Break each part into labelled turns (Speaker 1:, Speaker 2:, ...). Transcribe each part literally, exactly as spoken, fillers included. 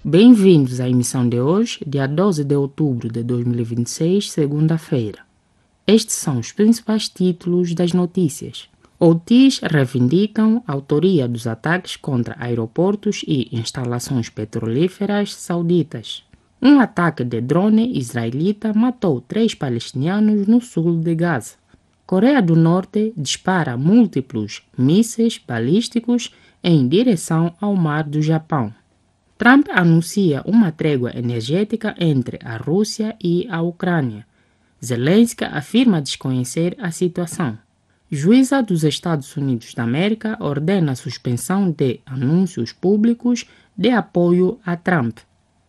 Speaker 1: Bem-vindos à emissão de hoje, dia doze de outubro de dois mil e vinte e seis, segunda-feira. Estes são os principais títulos das notícias. Houthis reivindicam a autoria dos ataques contra aeroportos e instalações petrolíferas sauditas. Um ataque de drone israelita matou três palestinianos no sul de Gaza. Coreia do Norte dispara múltiplos mísseis balísticos em direção ao mar do Japão. Trump anuncia uma trégua energética entre a Rússia e a Ucrânia. Zelensky afirma desconhecer a situação. Juíza dos Estados Unidos da América ordena a suspensão de anúncios públicos de apoio a Trump.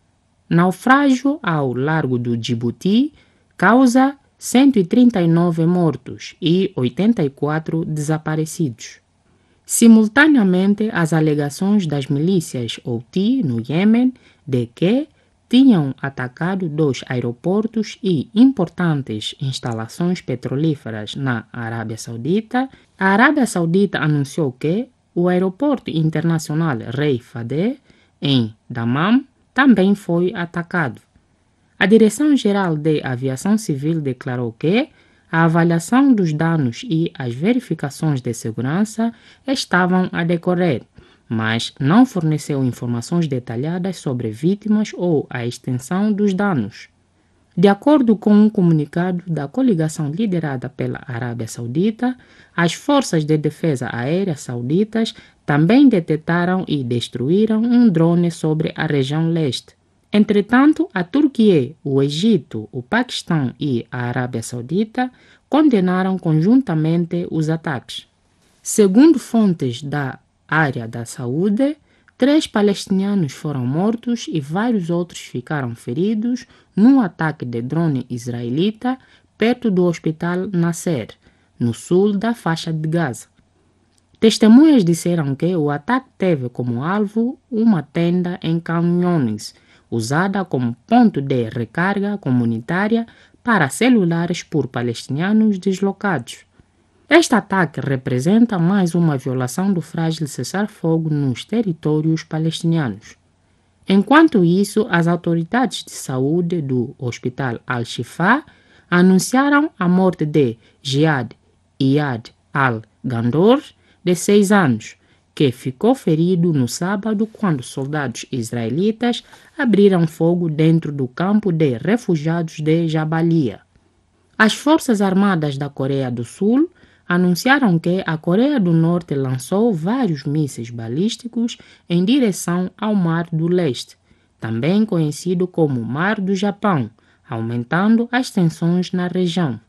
Speaker 1: Naufrágio ao largo do Djibouti causa cento e trinta e nove mortos e oitenta e quatro desaparecidos. Simultaneamente, as alegações das milícias Houthi no Iêmen de que tinham atacado dois aeroportos e importantes instalações petrolíferas na Arábia Saudita, a Arábia Saudita anunciou que o aeroporto internacional Rei Fahd, em Dammam, também foi atacado. A Direção-Geral de Aviação Civil declarou que a avaliação dos danos e as verificações de segurança estavam a decorrer, mas não forneceu informações detalhadas sobre vítimas ou a extensão dos danos. De acordo com um comunicado da coligação liderada pela Arábia Saudita, as forças de defesa aérea sauditas também detectaram e destruíram um drone sobre a região leste. Entretanto, a Turquia, o Egito, o Paquistão e a Arábia Saudita condenaram conjuntamente os ataques. Segundo fontes da área da saúde, três palestinianos foram mortos e vários outros ficaram feridos num ataque de drone israelita perto do hospital Nasser, no sul da faixa de Gaza. Testemunhas disseram que o ataque teve como alvo uma tenda em Khan Younis, usada como ponto de recarga comunitária para celulares por palestinianos deslocados. Este ataque representa mais uma violação do frágil cessar-fogo nos territórios palestinianos. Enquanto isso, as autoridades de saúde do Hospital Al-Shifa anunciaram a morte de Jihad Iyad Al-Gandor, de seis anos, que ficou ferido no sábado quando soldados israelitas abriram fogo dentro do campo de refugiados de Jabalia. As Forças Armadas da Coreia do Sul anunciaram que a Coreia do Norte lançou vários mísseis balísticos em direção ao Mar do Leste, também conhecido como Mar do Japão, aumentando as tensões na região.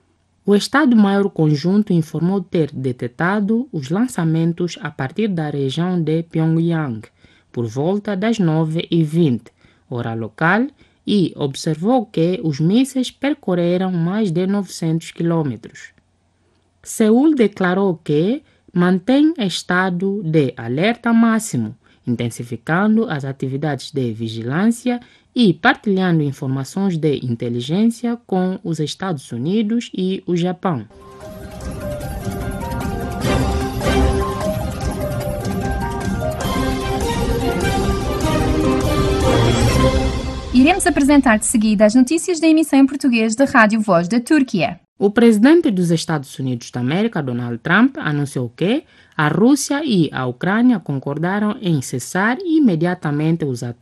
Speaker 1: O Estado-Maior Conjunto informou ter detectado os lançamentos a partir da região de Pyongyang, por volta das nove e vinte, hora local, e observou que os mísseis percorreram mais de novecentos quilômetros. Seul declarou que mantém estado de alerta máximo, intensificando as atividades de vigilância e partilhando informações de inteligência com os Estados Unidos e o Japão.
Speaker 2: Iremos apresentar de seguida as notícias da emissão em português da Rádio Voz da Turquia.
Speaker 1: O presidente dos Estados Unidos da América, Donald Trump, anunciou que a Rússia e a Ucrânia concordaram em cessar imediatamente os ataques